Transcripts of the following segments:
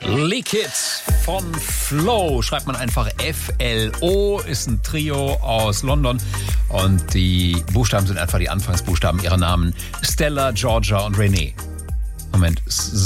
Lick It von Flow, schreibt man einfach F-L-O, ist ein Trio aus London und die Buchstaben sind einfach die Anfangsbuchstaben ihrer Namen. Stella, Georgia und Renee. Moment,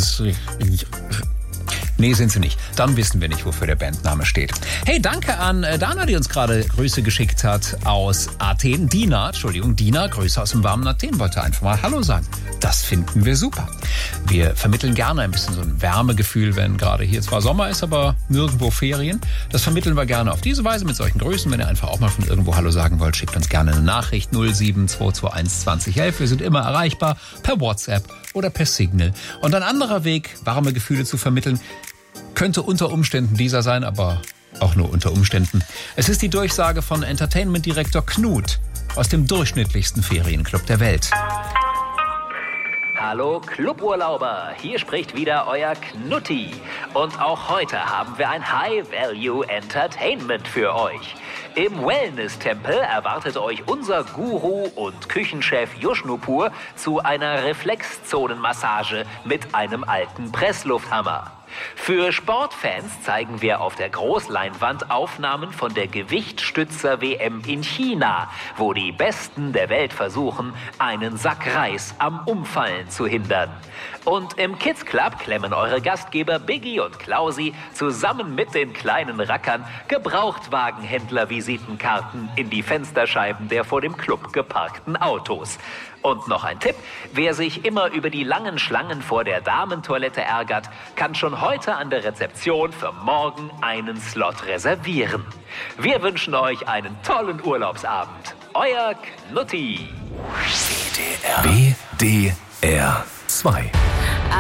nee, sind sie nicht. Dann wissen wir nicht, wofür der Bandname steht. Hey, danke an Dana, die uns gerade Grüße geschickt hat aus Athen. Dina, Grüße aus dem warmen Athen, wollte einfach mal Hallo sagen. Das finden wir super. Wir vermitteln gerne ein bisschen so ein Wärmegefühl, wenn gerade hier zwar Sommer ist, aber nirgendwo Ferien. Das vermitteln wir gerne auf diese Weise mit solchen Grüßen. Wenn ihr einfach auch mal von irgendwo Hallo sagen wollt, schickt uns gerne eine Nachricht 07221 2011. Wir sind immer erreichbar per WhatsApp oder per Signal. Und ein anderer Weg, warme Gefühle zu vermitteln, könnte unter Umständen dieser sein, aber auch nur unter Umständen. Es ist die Durchsage von Entertainment-Direktor Knut aus dem durchschnittlichsten Ferienclub der Welt. Hallo Cluburlauber, hier spricht wieder euer Knutti. Und auch heute haben wir ein High-Value-Entertainment für euch. Im Wellness-Tempel erwartet euch unser Guru und Küchenchef Jushnupur zu einer Reflexzonenmassage mit einem alten Presslufthammer. Für Sportfans zeigen wir auf der Großleinwand Aufnahmen von der Gewichtsstützer-WM in China, wo die Besten der Welt versuchen, einen Sack Reis am Umfallen zu hindern. Und im Kids Club klemmen eure Gastgeber Biggie und Klausi zusammen mit den kleinen Rackern Gebrauchtwagenhändler-Visitenkarten in die Fensterscheiben der vor dem Club geparkten Autos. Und noch ein Tipp, wer sich immer über die langen Schlangen vor der Damentoilette ärgert, kann schon heute an der Rezeption für morgen einen Slot reservieren. Wir wünschen euch einen tollen Urlaubsabend. Euer Knutti. WDR 2